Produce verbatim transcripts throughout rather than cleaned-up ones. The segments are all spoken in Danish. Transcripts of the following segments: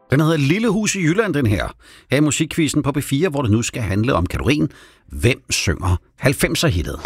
Den hedder Lille Hus i Jylland, den her. Her er musikquizzen på P fire, hvor det nu skal handle om kategorien Hvem synger halvfemser-hittet?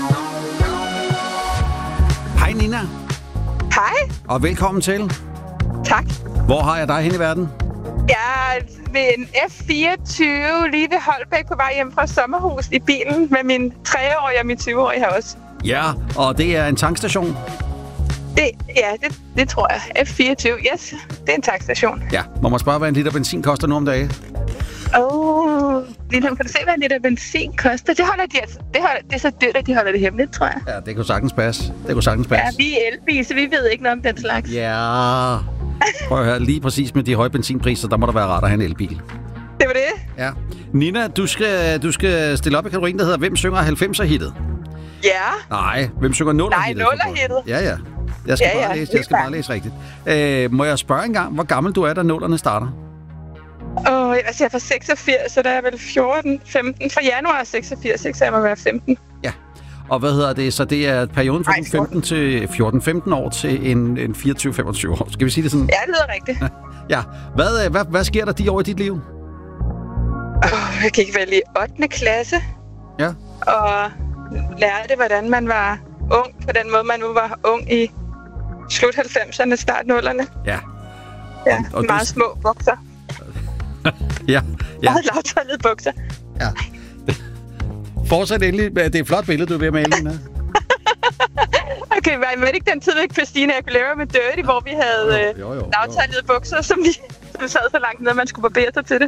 Hej Nina. Hej. Og velkommen til. Tak. Hvor har jeg dig hen i verden? Jeg er ved en F fireogtyve lige ved Holbæk på vej hjem fra sommerhus i bilen med min treårige og min tyve-årige her også. Ja, og det er en tankstation. Det, ja, det, det tror jeg. F fireogtyve, yes. Det er en tankstation. Ja, må man spørge, hvad en liter benzin koster nu om dagen? Åh, oh, kan du se, hvad en liter benzin koster? Det holder de altså. Det, holder, det er så dyrt, at de holder det hemmeligt, tror jeg. Ja, det kunne sagtens passe. Det kunne sagtens passe. Ja, vi er elbil, så vi ved ikke noget om den slags. Ja. Prøv at høre, lige præcis med de høje benzinpriser, der må der være rart at have en elbil. Det var det? Ja. Nina, du skal, du skal stille op i kategorien, der hedder Hvem synger halvfemser-hittet? Ja. Nej, hvem synger nuller-hittet? Nej, nuller-hittet. Ja, ja. Jeg skal, ja, ja, bare, læse, jeg skal bare læse rigtigt. Øh, må jeg spørge engang, hvor gammel du er, da nullerne starter? Åh, oh, altså jeg er fra seksogfirs, så der er vel fjorten, femten. Fra januar seksogfirs, så jeg må være femten. Ja. Og hvad hedder det? Så det er perioden fra femten til fjorten femten år til en, en fireogtyve femogtyve år. Skal vi sige det sådan? Ja, det lyder rigtigt. Ja. Hvad, hvad, hvad sker der de år i dit liv? Oh, jeg gik vel i ottende klasse. Ja. Og lærte, hvordan man var ung, på den måde, man nu var ung i slut halvfemserne, start nullerne. Ja. Ja, og, og meget du... små bukser. ja, ja. Meget lavtøjlede bukser. Ja. Fortsæt endelig. Det er et flot billede, du er ved at male, Nina. Okay, var det ikke den tid med Christina Aguilera med Dirty, hvor vi havde jo, jo, jo, lavtøjlede bukser, som vi som sad så langt ned, at man skulle barbere sig til det?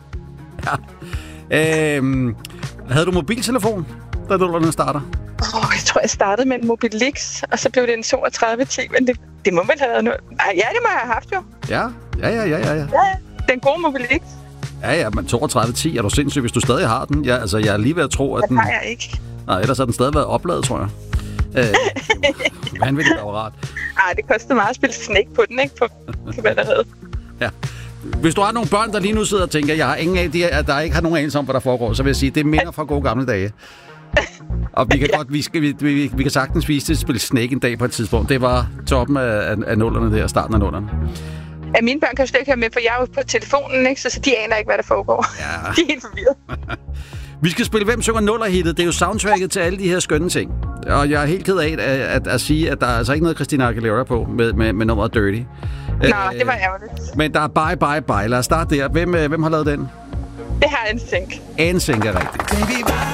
Ja. Øhm, havde du mobiltelefon, da nullerne starter? Oh, jeg tror, jeg startede med en Mobilix, og så blev det en toogtredive ti, men det, det må vel have været noget. Ja, det må jeg have haft jo. Ja, ja, ja, ja, ja. Ja, den gode Mobilix. Ja, ja, men toogtredive ti, er du sindssyg, hvis du stadig har den? Ja, altså, jeg er lige ved at tro, at den... Det har jeg ikke. Nej, ellers har den stadig været opladet, tror jeg. Øh, vanvittigt apparat. Ej, det kostede meget at spille Snake på den, ikke? På, på hvad der hed. Ja. Hvis du har nogle børn, der lige nu sidder og tænker, jeg har ingen af at der ikke har nogen anelse om, hvad der foregår, så vil jeg sige, det minder fra gode gamle dage. Og vi kan ja. godt, vi, skal, vi, vi, vi kan sagtens vise det at spille Snake en dag på et tidspunkt. Det var toppen af, af, af nullerne der, starten af nullerne. Ja, mine børn kan jo slet ikke høre med, for jeg er jo på telefonen, ikke? Så, så de aner ikke, hvad der foregår. Ja. De er helt forvirret. Vi skal spille Hvem synger nuller-hittet. Det er jo soundtracket til alle de her skønne ting. Og jeg er helt ked af at, at, at sige, at der er altså ikke noget Christina Aguilera på med, med, med nummeret Dirty. Nå, øh, det var ærgerligt. Men der er Bye Bye Bye. Lad os starte der. Hvem, hvem har lavet den? Det har en sync. En sync er rigtigt.